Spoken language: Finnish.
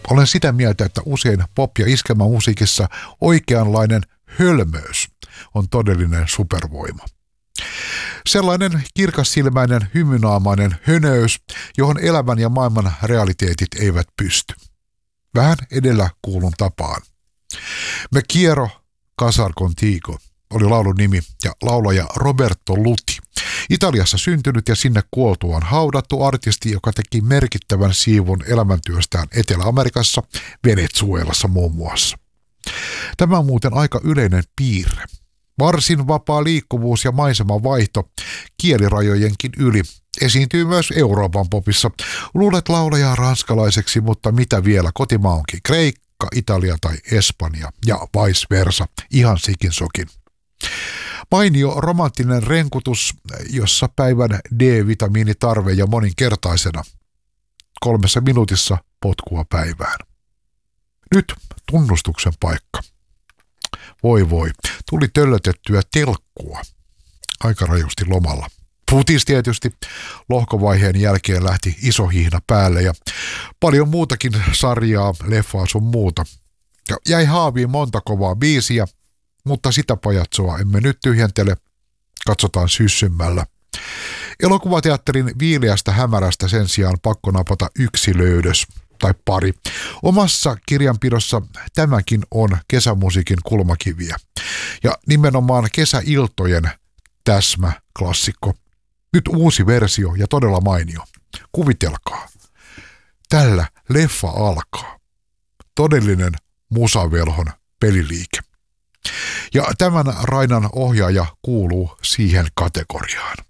Olen sitä mieltä, että usein pop- ja iskelmämusiikissa oikeanlainen hölmöys on todellinen supervoima. Sellainen kirkassilmäinen, hymynaamainen hönöys, johon elämän ja maailman realiteetit eivät pysty. Vähän edellä kuulun tapaan. Me quiero casar contigo oli laulun nimi ja laulaja Roberto Luti. Italiassa syntynyt ja sinne kuoltuaan haudattu artisti, joka teki merkittävän siivun elämäntyöstään Etelä-Amerikassa, Venezuelassa muun muassa. Tämä on muuten aika yleinen piirre. Varsin vapaa liikkuvuus ja maiseman vaihto kielirajojenkin yli esiintyy myös Euroopan popissa. Luulet laulajaa ranskalaiseksi, mutta mitä vielä, kotimaa onkin Kreikka, Italia tai Espanja ja vice versa, ihan sikin sokin. Mainio romanttinen renkutus, jossa päivän D-vitamiinitarve ja moninkertaisena 3 minuutissa potkua päivään. Nyt tunnustuksen paikka. Voi voi, tuli töllötettyä telkkua aika rajusti lomalla. Futis tietysti, lohkovaiheen jälkeen lähti iso hihna päälle ja paljon muutakin sarjaa, leffaa sun muuta. Ja jäi haaviin monta kovaa biisiä, mutta sitä pajatsoa emme nyt tyhjentele, katsotaan syssymmällä. Elokuvateatterin viileästä hämärästä sen sijaan pakko napata yksi löydös tai pari. Omassa kirjanpidossa tämäkin on kesämusiikin kulmakiviä. Ja nimenomaan kesäiltojen täsmäklassikko. Nyt uusi versio ja todella mainio. Kuvitelkaa. Tällä leffa alkaa. Todellinen musavelhon peliliike. Ja tämän Rainan ohjaaja kuuluu siihen kategoriaan.